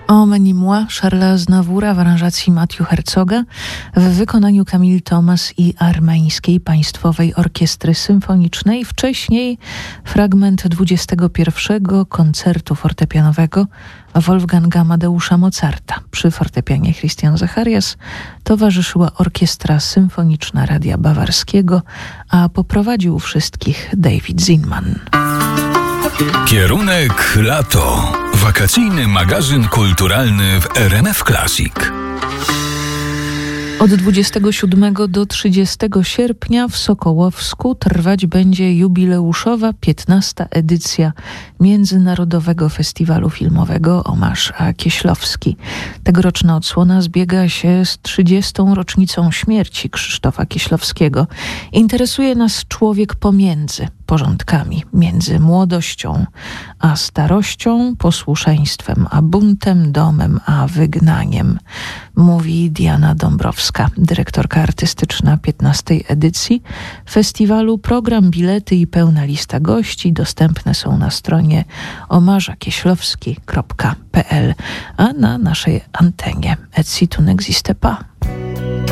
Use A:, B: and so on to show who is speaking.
A: Emmène moi Charlesa Aznavoura w aranżacji Matthew Herzoga w wykonaniu Camille Thomas i Armeńskiej Państwowej Orkiestry Symfonicznej. Wcześniej fragment 21. koncertu fortepianowego Wolfganga Amadeusza Mozarta. Przy fortepianie Christian Zacharias towarzyszyła Orkiestra Symfoniczna Radia Bawarskiego, a poprowadził wszystkich David Zinman.
B: Kierunek lato. Wakacyjny magazyn kulturalny w RMF Classic.
A: Od 27 do 30 sierpnia w Sokołowsku trwać będzie jubileuszowa 15. edycja Międzynarodowego Festiwalu Filmowego Omarz A. Kieślowski. Tegoroczna odsłona zbiega się z 30. rocznicą śmierci Krzysztofa Kieślowskiego. Interesuje nas człowiek pomiędzy porządkami, między młodością a starością, posłuszeństwem a buntem, domem a wygnaniem, mówi Diana Dąbrowska, dyrektorka artystyczna 15. edycji festiwalu. Program, bilety i pełna lista gości dostępne są na stronie omarzakieślowski.pl, a na naszej antenie Et si tu n'existe pas.